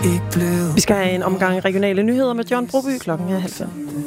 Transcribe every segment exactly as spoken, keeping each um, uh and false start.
ikke blev. Vi skal have en omgang regionale nyheder med John Broby. Klokken er halv fem.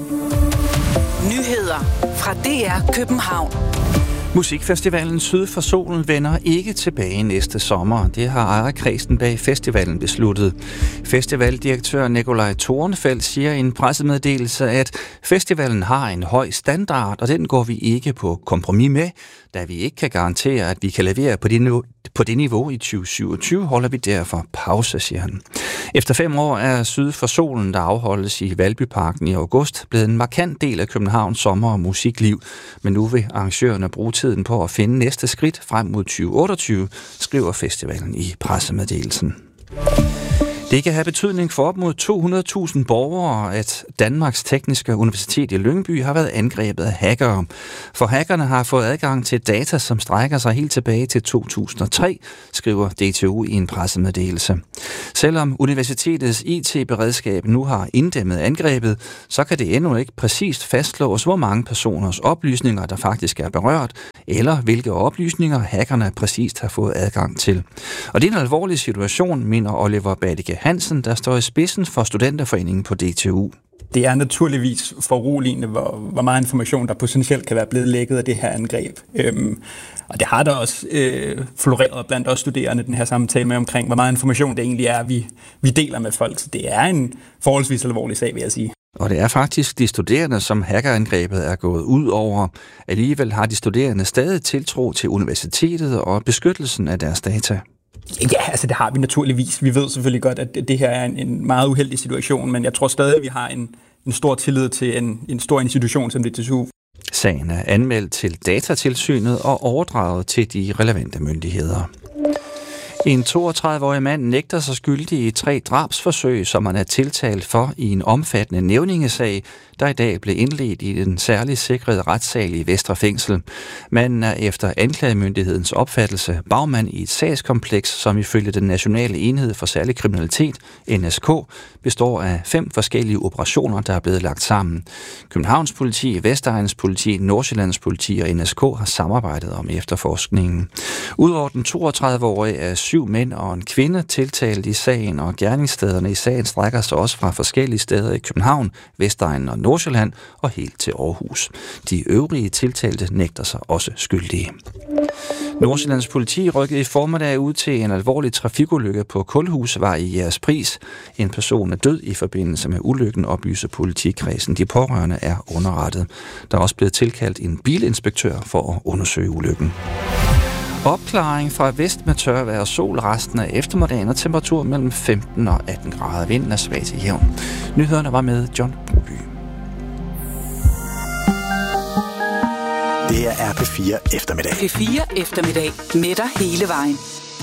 Nyheder fra D R København. Musikfestivalen Syd for Solen vender ikke tilbage næste sommer. Det har ejerkredsen bag festivalen besluttet. Festivaldirektør Nikolaj Tornfeldt siger i en pressemeddelelse, at festivalen har en høj standard, og den går vi ikke på kompromis med. Da vi ikke kan garantere, at vi kan levere på det niveau, på det niveau i tyve syvogtyve, holder vi derfor pause, siger han. Efter fem år er Syd for Solen, der afholdes i Valbyparken i august, blevet en markant del af Københavns sommer- og musikliv. Men nu vil arrangørerne bruge tiden på at finde næste skridt frem mod tyve otteogtyve, skriver festivalen i pressemeddelelsen. Det kan have betydning for op mod to hundrede tusind borgere, at Danmarks Tekniske Universitet i Lyngby har været angrebet af hackere. For hackerne har fået adgang til data, som strækker sig helt tilbage til to tusind og tre, skriver D T U i en pressemeddelelse. Selvom universitetets I T-beredskab nu har inddæmmet angrebet, så kan det endnu ikke præcist fastslås, hvor mange personers oplysninger, der faktisk er berørt, eller hvilke oplysninger hackerne præcist har fået adgang til. Og det er en alvorlig situation, mener Oliver Badike Hansen, der står i spidsen for Studenterforeningen på D T U. Det er naturligvis foruroligende, hvor, hvor meget information, der potentielt kan være blevet lækket af det her angreb. Øhm, og det har der også øh, floreret blandt os studerende, den her samtale med omkring, hvor meget information det egentlig er, vi, vi deler med folk. Så det er en forholdsvis alvorlig sag, vil jeg sige. Og det er faktisk de studerende, som hackerangrebet er gået ud over. Alligevel har de studerende stadig tiltro til universitetet og beskyttelsen af deres data. Ja, altså det har vi naturligvis. Vi ved selvfølgelig godt, at det her er en, en meget uheldig situation, men jeg tror stadig, at vi har en, en stor tillid til en, en stor institution som D T U. Sagen er anmeldt til Datatilsynet og overdraget til de relevante myndigheder. En toogtredive-årig mand nægter sig skyldig i tre drabsforsøg, som han er tiltalt for i en omfattende nævningesag, der i dag blev indledt i den særligt sikrede retssal i Vestre Fængsel. Manden er efter anklagemyndighedens opfattelse bagmand i et sagskompleks, som ifølge den Nationale Enhed for Særlig Kriminalitet, N S K, består af fem forskellige operationer, der er blevet lagt sammen. Københavns Politi, Vestegns Politi, Nordsjællands Politi og N S K har samarbejdet om efterforskningen. Udover den toogtredive-årige er syv mænd og en kvinde tiltalt i sagen, og gerningsstederne i sagen strækker sig også fra forskellige steder i København, Vestegnen og Nordsjælland og helt til Aarhus. De øvrige tiltalte nægter sig også skyldige. Nordsjællands Politi rykkede i formiddag ud til en alvorlig trafikulykke på Kulhusvej i Jægerspris. En person er død i forbindelse med ulykken, oplyser politikredsen. De pårørende er underrettet. Der er også blevet tilkaldt en bilinspektør for at undersøge ulykken. Opklaring fra vest med tørvejr og sol resten af eftermiddagen og temperatur mellem femten og atten grader. Vinden er svag til jævn. Nyhederne var med John Broby. Det er R P fire eftermiddag. P fire eftermiddag med dig hele vejen.